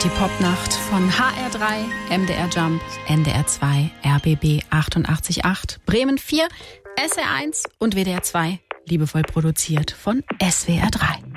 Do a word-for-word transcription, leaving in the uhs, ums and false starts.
Die Popnacht von H R drei, M D R Jump, N D R zwei, R B B achtundachtzig Komma acht, Bremen vier, S R eins und W D R zwei. Liebevoll produziert von S W R drei.